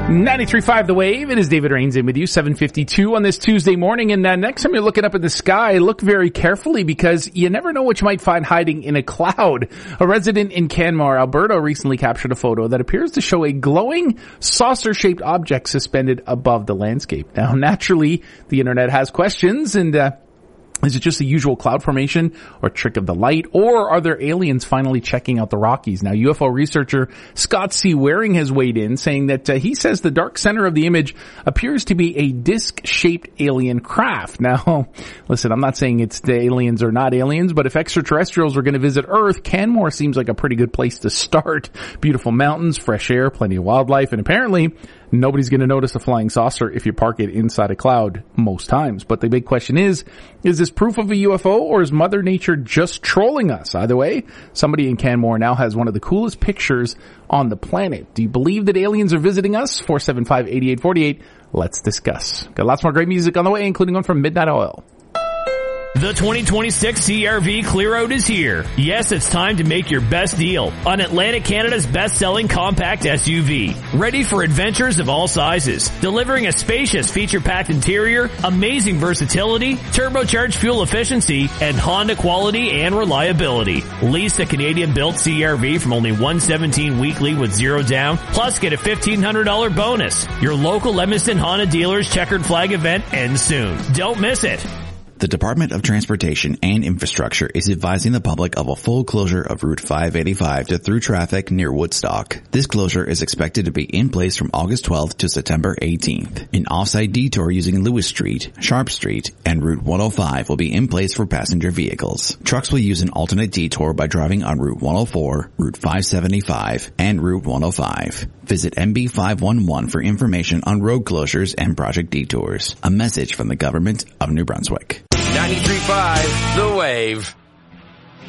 93.5 The Wave. It is David Rains in with you, 7:52 on this Tuesday morning. And next time you're looking up at the sky, look very carefully because you never know what you might find hiding in a cloud. A resident in Canmore, Alberta, recently captured a photo that appears to show a glowing saucer-shaped object suspended above the landscape. Now, naturally, the internet has questions and is it just the usual cloud formation or trick of the light, or are there aliens finally checking out the Rockies? Now, UFO researcher Scott C. Waring has weighed in, saying that he says the dark center of the image appears to be a disc-shaped alien craft. Now, listen, I'm not saying it's the aliens or not aliens, but if extraterrestrials were going to visit Earth, Canmore seems like a pretty good place to start. Beautiful mountains, fresh air, plenty of wildlife, and apparently nobody's going to notice a flying saucer if you park it inside a cloud most times. But the big question is this proof of a UFO or is Mother Nature just trolling us? Either way, somebody in Canmore now has one of the coolest pictures on the planet. Do you believe that aliens are visiting us? 475-8848. Let's discuss. Got lots more great music on the way, including one from Midnight Oil. The 2026 CR-V Clear Out is here. Yes, it's time to make your best deal on Atlantic Canada's best-selling compact SUV. Ready for adventures of all sizes. Delivering a spacious feature-packed interior, amazing versatility, turbocharged fuel efficiency, and Honda quality and reliability. Lease a Canadian-built CR-V from only $117 weekly with zero down, plus get a $1,500 bonus. Your local Evanston Honda dealer's checkered flag event ends soon. Don't miss it. The Department of Transportation and Infrastructure is advising the public of a full closure of Route 585 to through traffic near Woodstock. This closure is expected to be in place from August 12th to September 18th. An off-site detour using Lewis Street, Sharp Street, and Route 105 will be in place for passenger vehicles. Trucks will use an alternate detour by driving on Route 104, Route 575, and Route 105. Visit MB511 for information on road closures and project detours. A message from the Government of New Brunswick. 93.5 The Wave.